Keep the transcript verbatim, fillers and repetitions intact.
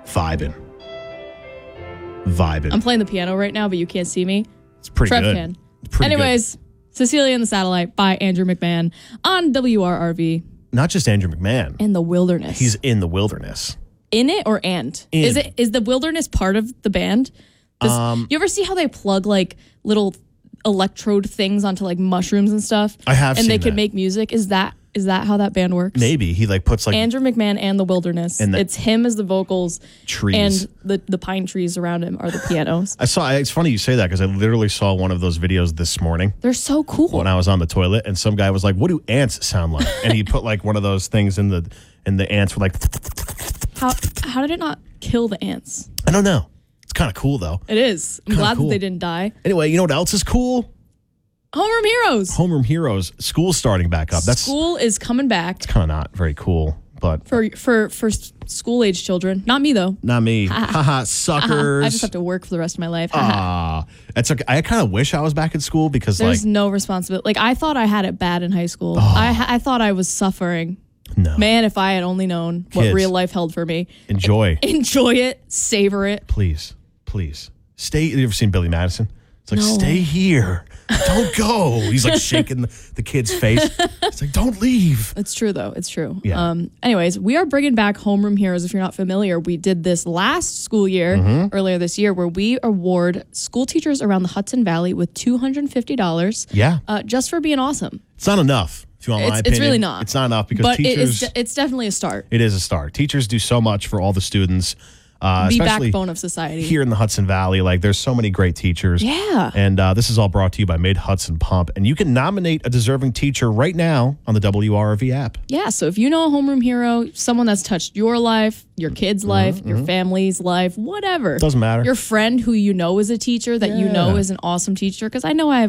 vibing. Vibing. I'm playing the piano right now, but you can't see me. It's pretty Trev good. can. It's pretty Anyways, good. Cecilia and the Satellite by Andrew McMahon on W R R V. Not just Andrew McMahon. In the wilderness. He's in the wilderness. In it or and? In. Is it is the wilderness part of the band? Does, Um, you ever see how they plug like little electrode things onto like mushrooms and stuff? I have and seen they can that. make music. Is that is that how that band works? Maybe. He like puts like Andrew McMahon and the wilderness. And the- it's him as the vocals, trees. and the the pine trees around him are the pianos. I saw. It's funny you say that because I literally saw one of those videos this morning They're so cool. when I was on the toilet, and some guy was like, "What do ants sound like?" And he put like one of those things in the, and the ants were like, How how did it not kill the ants? I don't know. It's kind of cool though. It is. I'm Kinda glad cool. that they didn't die. Anyway, you know what else is cool? Homeroom Heroes. Homeroom Heroes. School's starting back up. That's School is coming back kind of not very cool, but for for for school age children. Not me though. not me. Haha, suckers. I just have to work for the rest of my life. Ah, that's okay. I kind of wish I was back in school because There's like no responsibility. Like I thought I had it bad in high school. I ha- I thought I was suffering. no. Man, if I had only known what Kids. real life held for me. Enjoy, Enjoy it, savor it. please, please stay. You ever seen Billy Madison? It's like No. stay here, don't go. He's like shaking the, the kid's face. It's like don't leave. It's true though. It's true. Yeah. Um, anyways, we are bringing back Homeroom Heroes. If you're not familiar, we did this last school year, Mm-hmm. earlier this year, where we award school teachers around the Hudson Valley with two hundred fifty dollars Yeah, uh, just for being awesome. it's not enough. If you want my It's, opinion, it's really not. It's not enough because but it teachers. is, it's definitely a start. It is a start. Teachers do so much for all the students, uh, The especially backbone of society. here in the Hudson Valley. Like, there's so many great teachers. Yeah. And uh, this is all brought to you by Mid Hudson Pump. And you can nominate a deserving teacher right now on the W R V app. Yeah, so if you know a homeroom hero, someone that's touched your life, your kid's life, your family's life, whatever. Doesn't matter. Your friend who you know is a teacher that you know Yeah. is an awesome teacher, because I know I have